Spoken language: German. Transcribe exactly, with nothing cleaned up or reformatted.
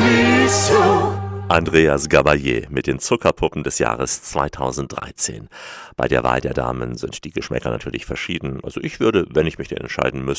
Andreas Gabalier mit den Zuckerpuppen des Jahres zweitausenddreizehn. Bei der Wahl der Damen sind die Geschmäcker natürlich verschieden. Also ich würde, wenn ich mich denn entscheiden müsste,